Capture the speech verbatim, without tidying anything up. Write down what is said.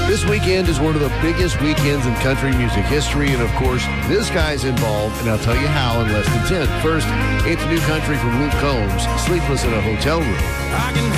This weekend is one of the biggest weekends in country music history, and of course, this guy's involved, and I'll tell you how in less than ten. First, it's new country from Luke Combs, Sleepless in a Hotel Room. I can